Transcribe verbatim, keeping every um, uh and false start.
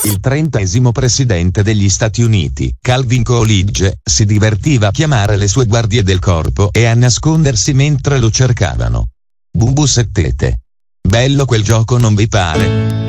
Il trentesimo presidente degli Stati Uniti, Calvin Coolidge, si divertiva a chiamare le sue guardie del corpo e a nascondersi mentre lo cercavano. Bubu settete. Bello quel gioco, non vi pare?